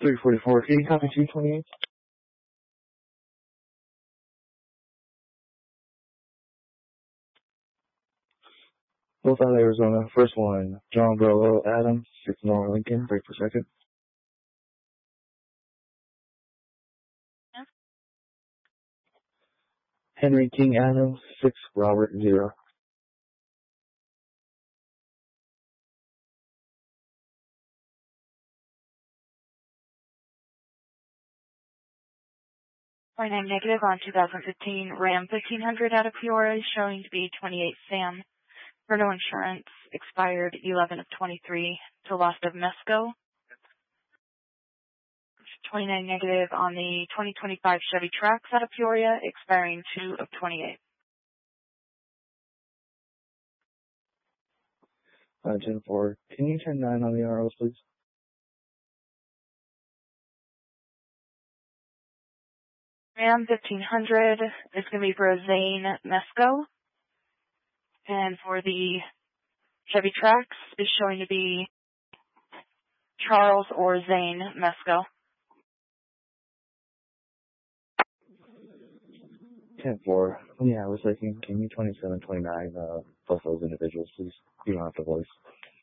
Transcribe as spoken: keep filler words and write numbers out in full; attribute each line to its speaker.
Speaker 1: three forty-four, can you copy two twenty-eight? Both out of Arizona. First one, John Bravo Adams, six North Lincoln, break per second.
Speaker 2: Yeah.
Speaker 1: Henry King Adams, six Robert zero.
Speaker 2: twenty-nine negative on two thousand fifteen Ram fifteen hundred out of Peoria, showing to be twenty-eight Sam. For no insurance, expired eleven of twenty-three to loss of Mesco. twenty-nine negative on the twenty twenty-five Chevy Trax out of Peoria, expiring two of twenty-eight.
Speaker 1: Uh, ten four, can you turn nine on the R Os, please?
Speaker 2: Ram fifteen hundred is going to be for Zane Mesco. And for the Chevy Trax is showing to be Charles or Zane Mesco.
Speaker 1: ten four, yeah, I was thinking, can you twenty-seven twenty-nine, uh, both those individuals, please? You don't have to voice.